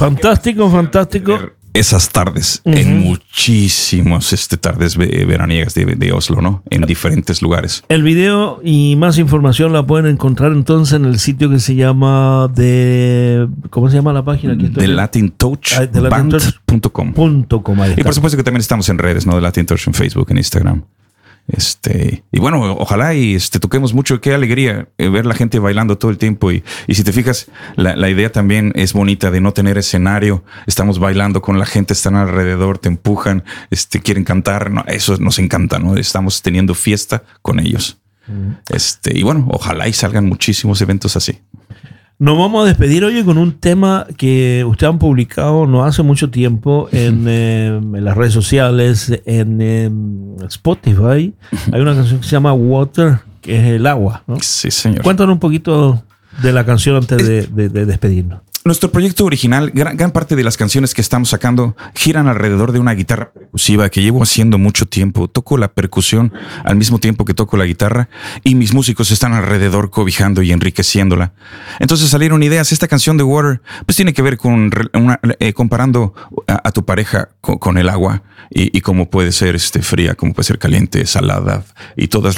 Fantástico, fantástico. Esas tardes en muchísimas tardes veraniegas de Oslo, ¿no? En diferentes lugares. El video y más información la pueden encontrar entonces en el sitio que se llama ¿cómo se llama la página? De latintouchband.com. Y por supuesto que también estamos en redes, ¿no? De Latin Touch en Facebook, en Instagram. Y bueno, ojalá y toquemos mucho. Qué alegría ver la gente bailando todo el tiempo. Y si te fijas, la idea también es bonita de no tener escenario. Estamos bailando con la gente, están alrededor, te empujan, quieren cantar. No, eso nos encanta, ¿no? Estamos teniendo fiesta con ellos. Y bueno, ojalá y salgan muchísimos eventos así. Nos vamos a despedir hoy con un tema que ustedes han publicado no hace mucho tiempo en las redes sociales, en Spotify. Hay una canción que se llama Water, que es el agua, ¿no? Sí, señor. Cuéntanos un poquito de la canción antes de despedirnos. Nuestro proyecto original, gran parte de las canciones que estamos sacando giran alrededor de una guitarra percusiva que llevo haciendo mucho tiempo. Toco la percusión al mismo tiempo que toco la guitarra y mis músicos están alrededor cobijando y enriqueciéndola. Entonces salieron ideas. Esta canción de Water pues tiene que ver con comparando a tu pareja con el agua y cómo puede ser fría, cómo puede ser caliente, salada y todas